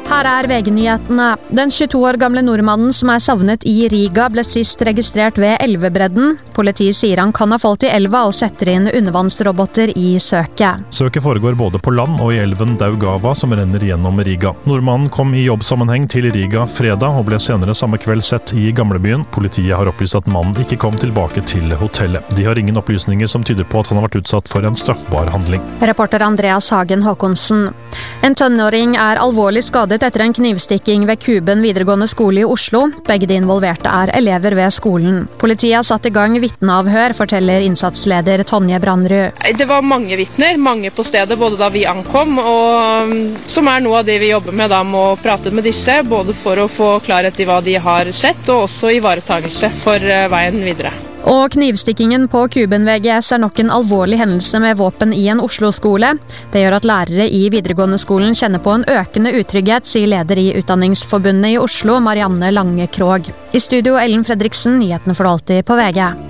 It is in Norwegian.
Her VG-nyhetene. Den 22 år gamle nordmannen som savnet i Riga ble sist registrert ved elvebredden. Politiet sier han kan ha falt i elva og setter inn undervannsroboter i søket. Søket foregår både på land og i elven Daugava som renner gjennom Riga. Nordmannen kom i jobbsammenheng til Riga fredag og ble senere samme kveld sett i gamlebyen. Politiet har opplyst at mannen ikke kom tilbake til hotellet. De har ingen opplysninger som tyder på at han har vært utsatt for en straffbar handling. Reporter Andreas Hagen Håkonsen. En tenåring alvorlig skadet etter en knivstikking ved Kuben videregående skole i Oslo. Begge de involverte elever ved skolen. Politiet har satt i gang vitneavhør, forteller innsatsleder Tonje Brandrud. Det var mange vitner, mange på stedet, både da vi ankom, og som noe av det vi jobber med da, med å prate med disse, både for å få klarhet i hva de har sett, og også ivaretagelse for veien videre. Og knivstikkingen på Kuben VGS nok en alvorlig hendelse med våpen i en Oslo-skole. Det gjør at lærere i videregående skolen kjenner på en økende utrygghet, sier leder i Utdanningsforbundet i Oslo, Marianne Lange Krog. I studio Ellen Fredriksen, nyhetene for alltid på VG.